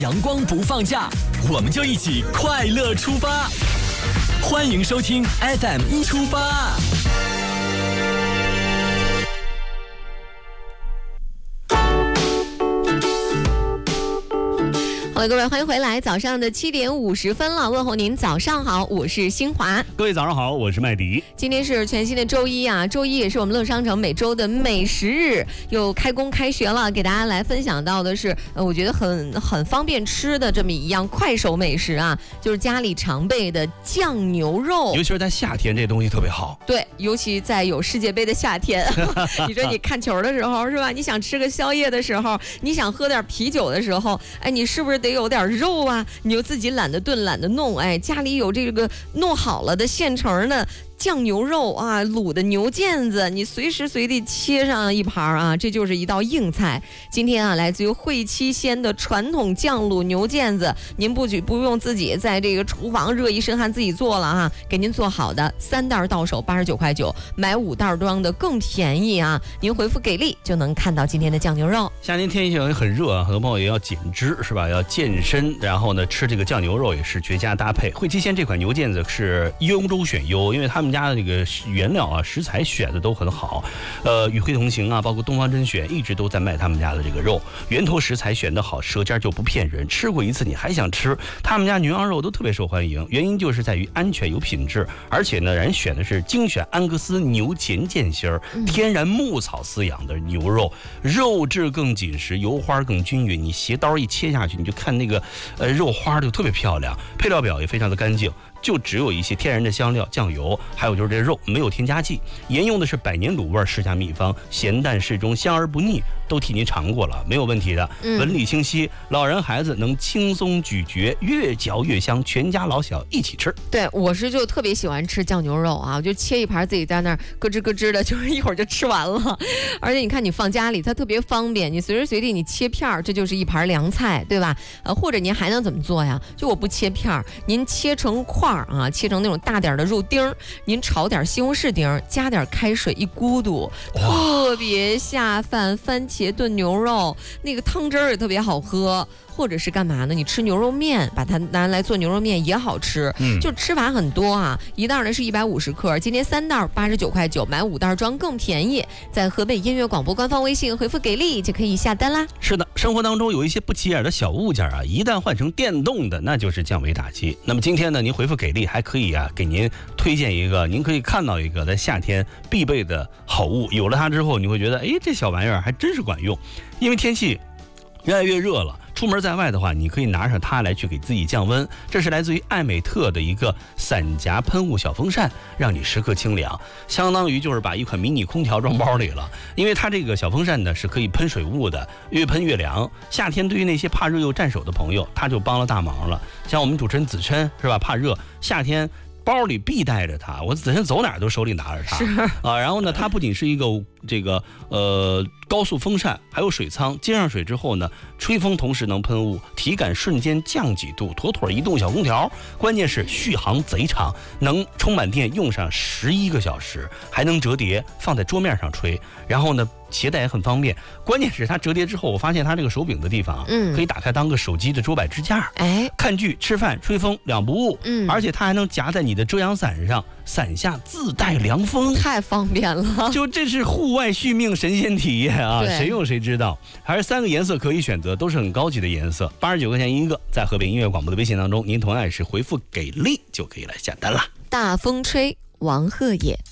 阳光不放假，我们就一起快乐出发。欢迎收听 FM 一出发。 好了，各位，欢迎回来。早上的7点50分了，问候您早上好，我是新华。 各位早上好，我是麦迪。 今天是全新的周一啊，周一也是我们乐商城每周的美食日，又开工开学了，给大家来分享到的是，我觉得很方便吃的这么一样快手美食啊，就是家里常备的酱牛肉。 尤其是在夏天，这东西特别好。 对，尤其在有世界杯的夏天，你说你看球的时候是吧？你想吃个宵夜的时候，你想喝点啤酒的时候，哎，你是不是得有点肉啊？你又自己懒得炖懒得弄，哎，家里有这个弄好了的现成的酱牛肉啊，卤的牛腱子，你随时随地切上一盘啊，这就是一道硬菜。今天啊，来自于汇七鲜的传统酱卤牛腱子，您不用自己在这个厨房热一身汗自己做了哈，给您做好的，3袋到手89块9，买5袋装的更便宜啊！您回复给力就能看到今天的酱牛肉。 夏天天气也很热啊，很多朋友也要减脂是吧？要健身，然后呢吃这个酱牛肉也是绝佳搭配。汇七鲜这款牛腱子是优中选优，因为他们家的这个原料啊食材选的都很好，与会同行啊，包括东方甄选一直都在卖他们家的这个肉，源头食材选得好，舌尖就不骗人，吃过一次你还想吃。他们家牛羊肉都特别受欢迎，原因就是在于安全有品质，而且呢人选的是精选安格斯牛前腱心儿，天然牧草饲养的牛肉，肉质更紧实，油花更均匀，你斜刀一切下去，你就看那个肉花就特别漂亮，配料表也非常的干净，就只有一些天然的香料、酱油，还有就是这肉没有添加剂，沿用的是百年卤味世家秘方，咸淡适中，香而不腻，都替您尝过了，没有问题的。纹理清晰，老人孩子能轻松咀嚼，越嚼越香，全家老小一起吃。 对，我是就特别喜欢吃酱牛肉啊，我就切一盘自己在那儿咯吱咯吱的，就是一会儿就吃完了。而且你看你放家里它特别方便，你随时随地你切片儿，这就是一盘凉菜，对吧？或者您还能怎么做呀？就我不切片儿，您切成块儿啊，切成那种大点的肉丁，您炒点西红柿丁，加点开水一咕嘟，特别下饭。番茄炖牛肉，那个汤汁儿也特别好喝。或者是干嘛呢？你吃牛肉面，把它拿来做牛肉面也好吃。就吃法很多啊。一袋呢是150克，今天3袋89块9，买5袋装更便宜。在河北音乐广播官方微信回复给力就可以下单啦。 是的，生活当中有一些不起眼的小物件啊，一旦换成电动的，那就是降维打击。那么今天呢，您回复给力还可以啊，给您推荐一个，您可以看到一个在夏天必备的好物。有了它之后，你会觉得，哎，这小玩意儿还真是管用。因为天气越来越热了，出门在外的话，你可以拿上它来去给自己降温。这是来自于艾美特的一个散夹喷雾小风扇，让你时刻清凉，相当于就是把一款迷你空调装包里了。因为它这个小风扇呢是可以喷水雾的，越喷越凉。夏天对于那些怕热又占手的朋友，它就帮了大忙了。像我们主持人子琛是吧，怕热，夏天包里必带着它，我子琛走哪儿都手里拿着它啊。然后呢，它不仅是一个这个高速风扇，还有水舱，接上水之后呢，吹风同时能喷雾，体感瞬间降几度，妥妥移动小空调。关键是续航贼长，能充满电用上11个小时，还能折叠放在桌面上吹。然后呢，携带也很方便。关键是它折叠之后，我发现它这个手柄的地方，可以打开当个手机的桌摆支架，看剧、吃饭、吹风两不误。而且它还能夹在你的遮阳伞上，伞下自带凉风， 太方便了。 就这是户外续命神仙体验啊！谁用谁知道。还是3个颜色可以选择，都是很高级的颜色，89块钱一个。在河北音乐广播的微信当中，您同样也是回复给力就可以来下单了。 大风吹，王鹤野。